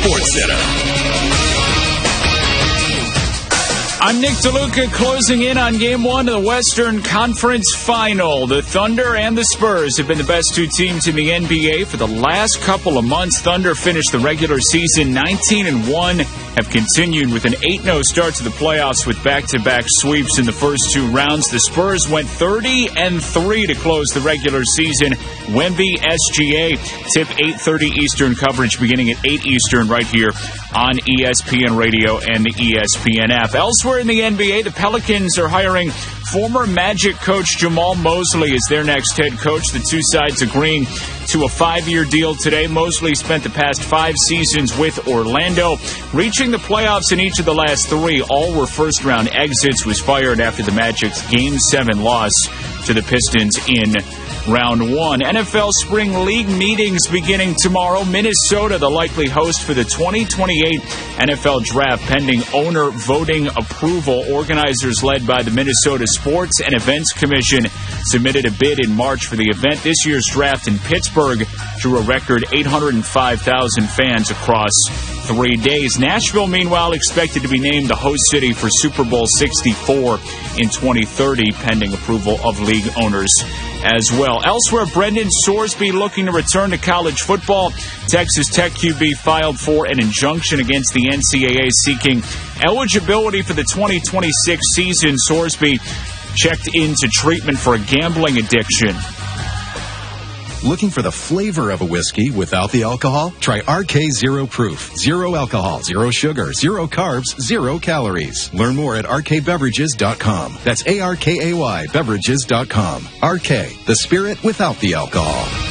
Sports Center. I'm Nick DeLuca, closing in on Game 1 of the Western Conference Final. The Thunder and the Spurs have been the best two teams in the NBA for the last couple of months. Thunder finished the regular season 19-1, have continued with an 8-0 start to the playoffs with back-to-back sweeps in the first two rounds. The Spurs went 30-3 to close the regular season. Wemby SGA, tip 8:30 Eastern coverage beginning at 8 Eastern right here on ESPN Radio and the ESPN app. Elsewhere in the NBA, the Pelicans are hiring former Magic coach Jamal Mosley as their next head coach. The two sides agreeing to a 5-year deal today. Mosley spent the past 5 seasons with Orlando, reaching the playoffs in each of the last 3. All were first-round exits. Was fired after the Magic's Game 7 loss to the Pistons in Round 1. NFL Spring League meetings beginning tomorrow. Minnesota, the likely host for the 2028 NFL Draft, pending owner voting approval. Organizers led by the Minnesota Sports and Events Commission submitted a bid in March for the event. This year's draft in Pittsburgh drew a record 805,000 fans across 3 days. Nashville, meanwhile, expected to be named the host city for Super Bowl 64 in 2030, pending approval of league owners as well. Elsewhere, Brendan Sorsby looking to return to college football. Texas Tech QB filed for an injunction against the NCAA seeking eligibility for the 2026 season. Sorsby checked into treatment for a gambling addiction. Looking for the flavor of a whiskey without the alcohol? Try RK Zero Proof. 0 alcohol, 0 sugar, 0 carbs, 0 calories. Learn more at rkbeverages.com. That's ARKAY beverages.com. RK, the spirit without the alcohol.